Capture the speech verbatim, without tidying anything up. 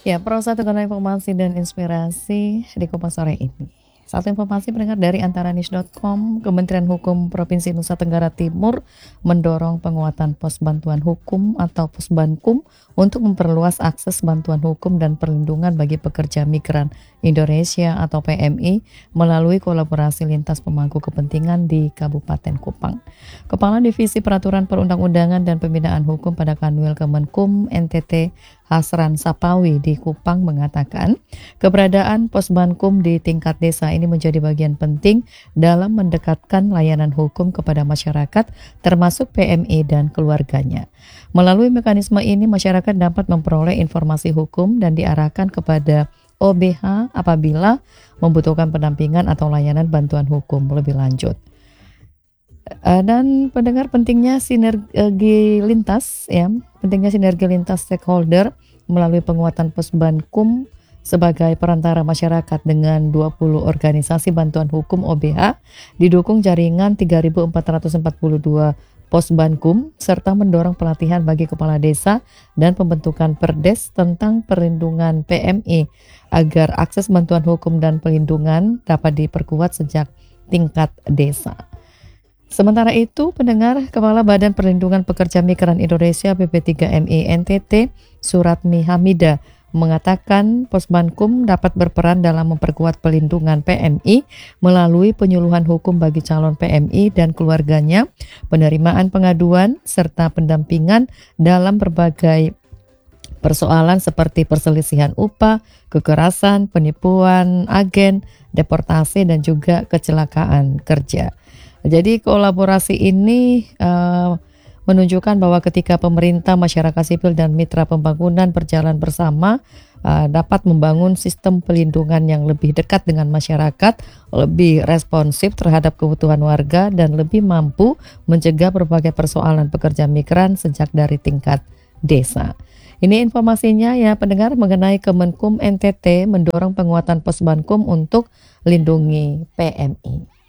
Ya, pro satu karena informasi dan inspirasi di Kompas sore ini. Satu informasi pendengar dari antaranews dot com, Kementerian Hukum Provinsi Nusa Tenggara Timur mendorong penguatan pos bantuan hukum atau Posbankum untuk memperluas akses bantuan hukum dan perlindungan bagi pekerja migran Indonesia atau P M I melalui kolaborasi lintas pemangku kepentingan di Kabupaten Kupang. Kepala Divisi Peraturan Perundang-undangan dan Pembinaan Hukum pada Kanwil Kemenkum N T T Hasran Sapawi di Kupang mengatakan, keberadaan Posbankum di tingkat desa ini menjadi bagian penting dalam mendekatkan layanan hukum kepada masyarakat, termasuk P M I dan keluarganya. Melalui mekanisme ini, masyarakat dapat memperoleh informasi hukum dan diarahkan kepada O B H apabila membutuhkan pendampingan atau layanan bantuan hukum lebih lanjut. Uh, dan pendengar, pentingnya sinergi lintas ya, pentingnya sinergi lintas stakeholder melalui penguatan Posbankum sebagai perantara masyarakat dengan dua puluh organisasi bantuan hukum O B H, didukung jaringan tiga ribu empat ratus empat puluh dua Posbankum, serta mendorong pelatihan bagi kepala desa dan pembentukan perdes tentang perlindungan P M I agar akses bantuan hukum dan pelindungan dapat diperkuat sejak tingkat desa. Sementara itu, pendengar, Kepala Badan Perlindungan Pekerja Migran Indonesia B P tiga M I N T T, Suratmi Hamida, mengatakan Posbankum dapat berperan dalam memperkuat pelindungan P M I melalui penyuluhan hukum bagi calon P M I dan keluarganya, penerimaan pengaduan, serta pendampingan dalam berbagai persoalan seperti perselisihan upah, kekerasan, penipuan agen, deportasi, dan juga kecelakaan kerja. Jadi kolaborasi ini uh, menunjukkan bahwa ketika pemerintah, masyarakat sipil, dan mitra pembangunan berjalan bersama, uh, dapat membangun sistem pelindungan yang lebih dekat dengan masyarakat, lebih responsif terhadap kebutuhan warga, dan lebih mampu mencegah berbagai persoalan pekerja migran sejak dari tingkat desa. Ini informasinya ya pendengar mengenai Kemenkum N T T mendorong penguatan Posbankum untuk lindungi P M I.